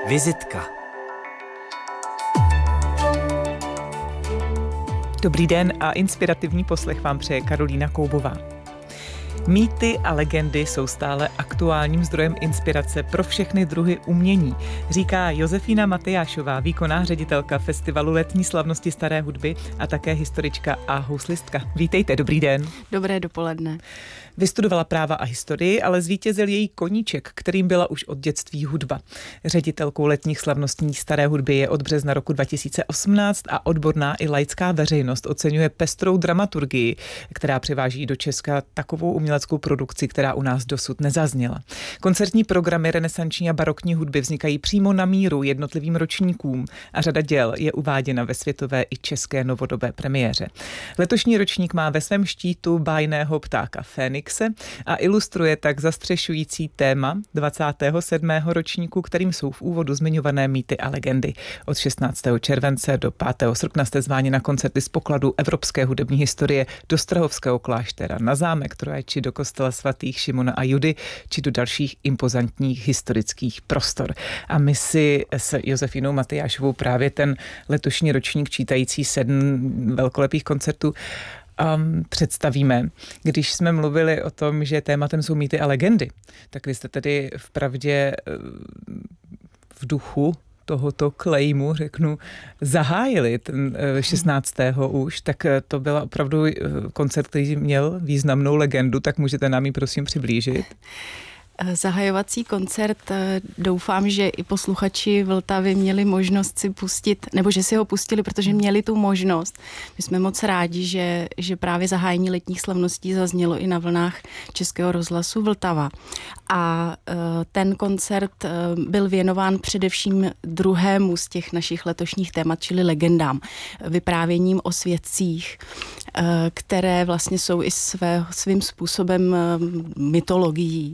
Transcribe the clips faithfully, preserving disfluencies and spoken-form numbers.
Vizitka. Dobrý den a inspirativní poslech vám přeje Karolína Koubová. Mýty a legendy jsou stále aktuálním zdrojem inspirace pro všechny druhy umění, říká Josefína Matyášová, výkonná ředitelka Festivalu letní slavnosti staré hudby a také historička a houslistka. Vítejte, dobrý den. Dobré dopoledne. Vystudovala práva a historii, ale zvítězil její koníček, kterým byla už od dětství hudba. Ředitelkou letních slavností staré hudby je od března roku dva tisíce osmnáct a odborná i laická veřejnost oceňuje pestrou dramaturgii, která přiváží do Česka takovou uměleckou produkci, která u nás dosud nezazněla. Koncertní programy renesanční a barokní hudby vznikají přímo na míru jednotlivým ročníkům a řada děl je uváděna ve světové i české novodobé premiéře. Letošní ročník má ve svém štítu bájného ptáka Fénixe a ilustruje tak zastřešující téma dvacátého sedmého ročníku, kterým jsou v úvodu zmiňované mýty a legendy. Od šestnáctého července do pátého srpna jste zváni na koncerty z pokladu evropské hudební historie do Strahovského kláštera, na zámek Troje či do kostela svatých Šimona a Judy, či do dalších impozantních historických prostor. A my si s Josefínou Matyášovou právě ten letošní ročník čítající sedm velkolepých koncertů Um, představíme. Když jsme mluvili o tom, že tématem jsou mýty a legendy, tak vy jste tedy vpravdě v duchu tohoto claimu, řeknu, zahájili ten šestnáctého už, tak to byl opravdu koncert, který měl významnou legendu, tak můžete nám ji prosím přiblížit? Zahajovací koncert, doufám, že i posluchači Vltavy měli možnost si pustit, nebo že si ho pustili, protože měli tu možnost. My jsme moc rádi, že, že právě zahájení letních slavností zaznělo i na vlnách Českého rozhlasu Vltava. A ten koncert byl věnován především druhému z těch našich letošních témat, čili legendám, vyprávěním o svědcích, které vlastně jsou i své, svým způsobem mytologií.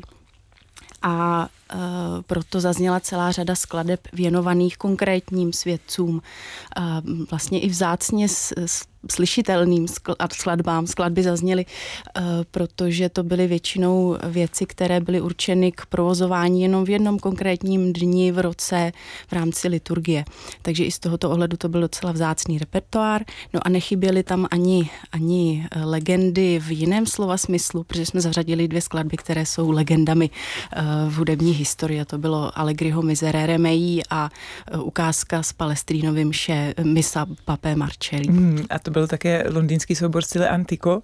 A e, proto zazněla celá řada skladeb věnovaných konkrétním svědcům, e, vlastně i vzácně s, s slyšitelným skladbám. Skladby zazněly, e, protože to byly většinou věci, které byly určeny k provozování jenom v jednom konkrétním dni v roce v rámci liturgie. Takže i z tohoto ohledu to byl docela vzácný repertoár. No a nechyběly tam ani, ani legendy v jiném slova smyslu, protože jsme zařadili dvě skladby, které jsou legendami e, v hudební historii. To bylo Allegriho Miserere mei a ukázka z Palestrínovy mše Missa Papé Marcelli. Mm, a to byl také londýnský soubor Stile Antico.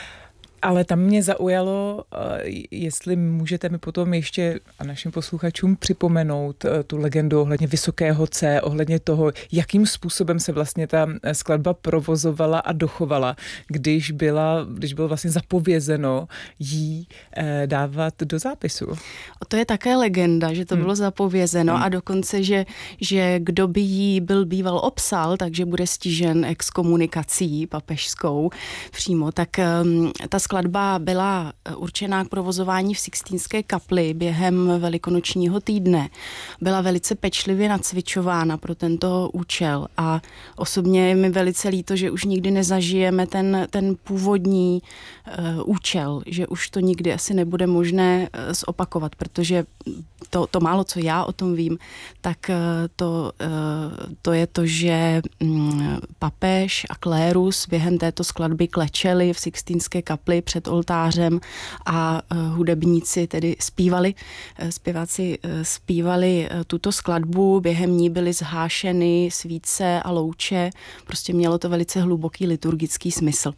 Ale tam mě zaujalo, jestli můžete mi potom ještě a našim posluchačům připomenout tu legendu ohledně Vysokého C, ohledně toho, jakým způsobem se vlastně ta skladba provozovala a dochovala, když, byla, když bylo vlastně zapovězeno jí dávat do zápisu. To je také legenda, že to hmm. bylo zapovězeno hmm. a dokonce, že, že kdo by jí byl býval obsal, takže bude stižen exkomunikací papežskou přímo, tak um, ta skladba byla určená k provozování v Sixtínské kapli během velikonočního týdne. Byla velice pečlivě nacvičována pro tento účel a osobně je mi velice líto, že už nikdy nezažijeme ten, ten původní uh, účel, že už to nikdy asi nebude možné uh, zopakovat, protože to, to málo, co já o tom vím, tak uh, to, uh, to je to, že um, papež a klérus během této skladby klečeli v Sixtínské kapli před oltářem a uh, hudebníci tedy zpívali, uh, zpěváci uh, zpívali uh, tuto skladbu, během ní byly zhášeny svíce a louče, prostě mělo to velice hluboký liturgický smysl.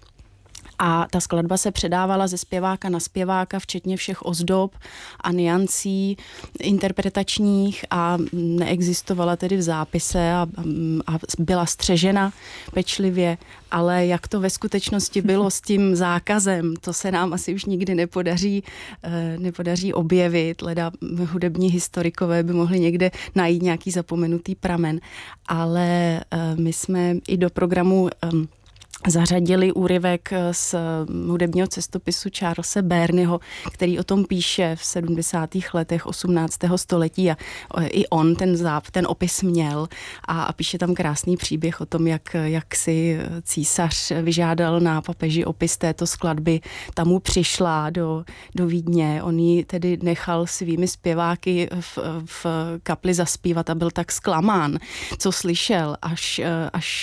A ta skladba se předávala ze zpěváka na zpěváka, včetně všech ozdob a niancí interpretačních a neexistovala tedy v zápise a, a byla střežena pečlivě, ale jak to ve skutečnosti bylo s tím zákazem, to se nám asi už nikdy nepodaří, nepodaří objevit, leda hudební historikové by mohli někde najít nějaký zapomenutý pramen, ale my jsme i do programu zařadili úryvek z hudebního cestopisu Charlesa Burneyho, který o tom píše v sedmdesátých letech osmnáctého století a i on ten záp, ten opis měl a, a píše tam krásný příběh o tom, jak, jak si císař vyžádal na papeži opis této skladby. Tam mu přišla do, do Vídně, on ji tedy nechal svými zpěváky v, v kapli zaspívat a byl tak zklamán, co slyšel, až, až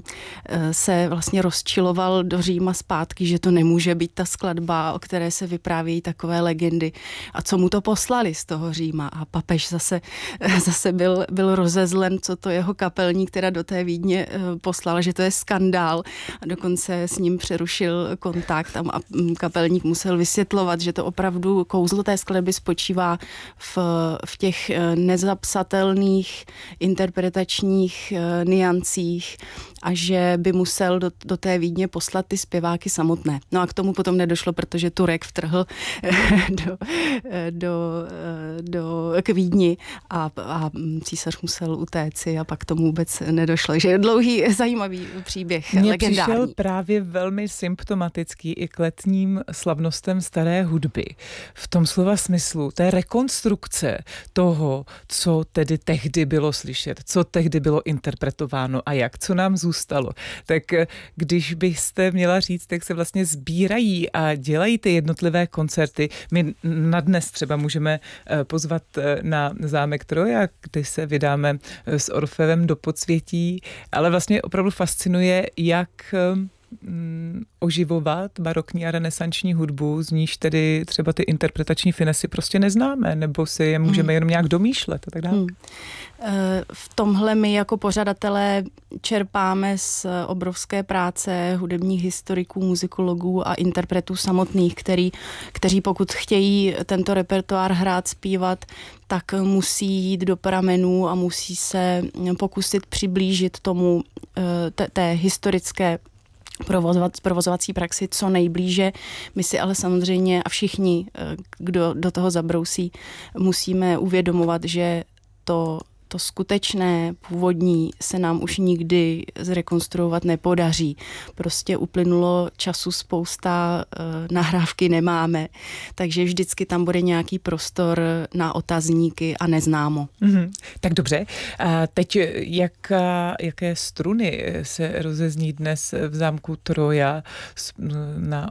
se vlastně rozčiloval do Říma zpátky, že to nemůže být ta skladba, o které se vyprávějí takové legendy. A co mu to poslali z toho Říma? A papež zase, zase byl, byl rozezlen, co to jeho kapelník teda do té Vídně poslal, že to je skandál. A dokonce s ním přerušil kontakt a kapelník musel vysvětlovat, že to opravdu kouzlo té skladby spočívá v, v těch nezapsatelných interpretačních niancích a že by musel do, do té Vídně poslat ty zpěváky samotné. No a k tomu potom nedošlo, protože Turek vtrhl do, do, do, k Vídni a, a císař musel utéci a pak tomu vůbec nedošlo. Takže je dlouhý, zajímavý příběh, Mně legendární. Přišel právě velmi symptomatický i k letním slavnostem staré hudby. V tom slova smyslu té rekonstrukce toho, co tedy tehdy bylo slyšet, co tehdy bylo interpretováno a jak, co nám zůstalo. Tak když byste měla říct, jak se vlastně sbírají a dělají ty jednotlivé koncerty, my na dnes třeba můžeme pozvat na zámek Troja, kdy se vydáme s Orfeem do podsvětí, ale vlastně opravdu fascinuje, jak oživovat barokní a renesanční hudbu, z níž tedy třeba ty interpretační finesy prostě neznáme, nebo si je můžeme hmm. jenom nějak domýšlet a tak dále. Hmm. V tomhle my jako pořadatelé čerpáme z obrovské práce hudebních historiků, muzikologů a interpretů samotných, který, kteří pokud chtějí tento repertoár hrát, zpívat, tak musí jít do pramenů a musí se pokusit přiblížit tomu té, té historické provozovat, provozovací praxi co nejblíže. My si ale samozřejmě a všichni, kdo do toho zabrousí, musíme uvědomovat, že to to skutečné, původní se nám už nikdy zrekonstruovat nepodaří. Prostě uplynulo času spousta, nahrávky nemáme, takže vždycky tam bude nějaký prostor na otazníky a neznámo. Mm-hmm. Tak dobře. A teď jak, jaké struny se rozezní dnes v zámku Troja na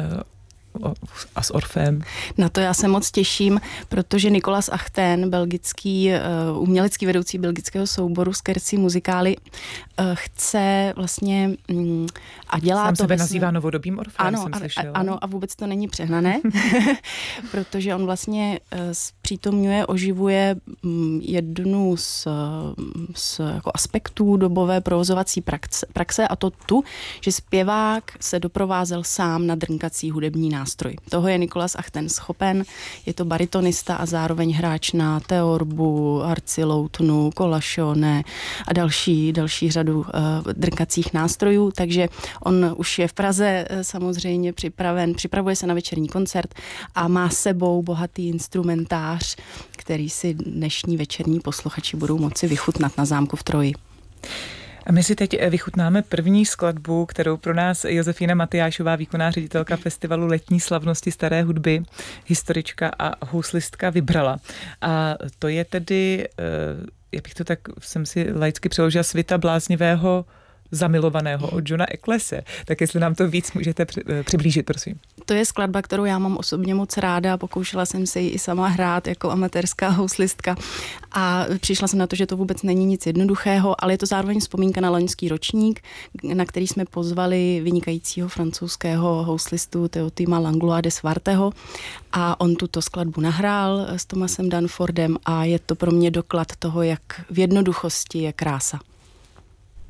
a s Orfeem? Na to já se moc těším, protože Nicolas Achten, belgický uh, umělecký vedoucí belgického souboru Scherzi Musicali, uh, chce vlastně um, a dělá Sám to... sebe nazývá novodobým Orfeem, ano, jsem a, slyšela. Ano, a vůbec to není přehnané, protože on vlastně uh, zpřítomňuje, oživuje um, jednu z, z jako aspektů dobové provozovací praxe, praxe a to tu, že zpěvák se doprovázel sám na drnkací hudební nástroj. nástroj. Toho je Nicolas Achten schopen, je to baritonista a zároveň hráč na teorbu, harciloutnu, kolašone a další, další řadu uh, drnkacích nástrojů, takže on už je v Praze uh, samozřejmě připraven, připravuje se na večerní koncert a má s sebou bohatý instrumentář, který si dnešní večerní posluchači budou moci vychutnat na zámku v Troji. A my si teď vychutnáme první skladbu, kterou pro nás Josefína Matyášová, výkonná ředitelka Festivalu letní slavnosti staré hudby, historička a houslistka, vybrala. A to je tedy, jak bych to tak, jsem si laicky přeložila, Svita bláznivého zamilovaného od Johna Ecclese. Tak jestli nám to víc můžete přiblížit, prosím. To je skladba, kterou já mám osobně moc ráda. Pokoušela jsem se ji i sama hrát jako amatérská houslistka a přišla jsem na to, že to vůbec není nic jednoduchého, ale je to zároveň vzpomínka na loňský ročník, na který jsme pozvali vynikajícího francouzského houslistu Teotima Langlois de Svarteho a on tuto skladbu nahrál s Thomasem Danfordem a je to pro mě doklad toho, jak v jednoduchosti je krása.